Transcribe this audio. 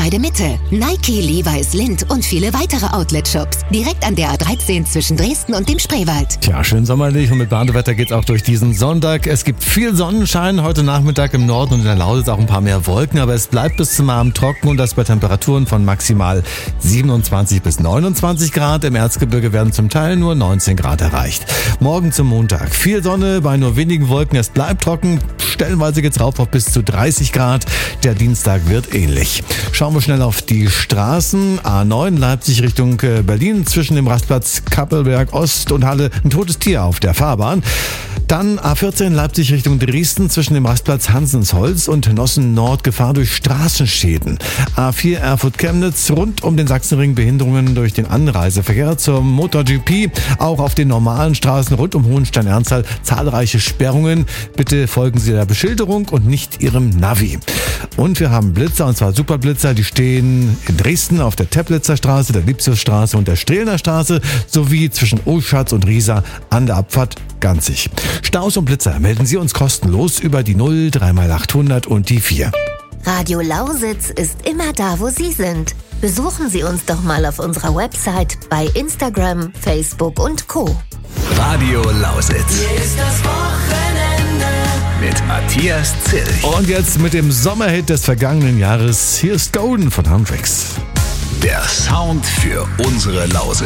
Grünheide Mitte, Nike, Levi's, Lindt und viele weitere Outlet-Shops. Direkt an der A13 zwischen Dresden und dem Spreewald. Tja, schön sommerlich und mit Badewetter geht's auch durch diesen Sonntag. Es gibt viel Sonnenschein, heute Nachmittag im Norden und in der Lausitz auch ein paar mehr Wolken, aber es bleibt bis zum Abend trocken und das bei Temperaturen von maximal 27 bis 29 Grad. Im Erzgebirge werden zum Teil nur 19 Grad erreicht. Morgen zum Montag. Viel Sonne bei nur wenigen Wolken. Es bleibt trocken. Stellenweise geht's rauf auf bis zu 30 Grad. Der Dienstag wird ähnlich. Schauen wir schnell auf die Straßen. A9 Leipzig Richtung Berlin zwischen dem Rastplatz Kappelberg Ost und Halle. Ein totes Tier auf der Fahrbahn. Dann A14 Leipzig Richtung Dresden zwischen dem Rastplatz Hansensholz und Nossen Nord Gefahr durch Straßenschäden. A4 Erfurt Chemnitz rund um den Sachsenring Behinderungen durch den Anreiseverkehr zum MotoGP. Auch auf den normalen Straßen rund um Hohenstein-Ernsthal zahlreiche Sperrungen. Bitte folgen Sie der Beschilderung und nicht Ihrem Navi. Und wir haben Blitzer, und zwar Superblitzer, die stehen in Dresden auf der Teplitzer Straße, der Lipsiusstraße und der Strehlner Straße sowie zwischen Oschatz und Riesa an der Abfahrt Ganzig. Staus und Blitzer melden Sie uns kostenlos über die 0 3x800 und die 4. Radio Lausitz ist immer da, wo Sie sind. Besuchen Sie uns doch mal auf unserer Website, bei Instagram, Facebook und Co. Radio Lausitz. Hier ist das Wochenende Mit Matthias Zilch. Und jetzt mit dem Sommerhit des vergangenen Jahres. Hier ist Golden von Huntrix. Der Sound für unsere Lausitz.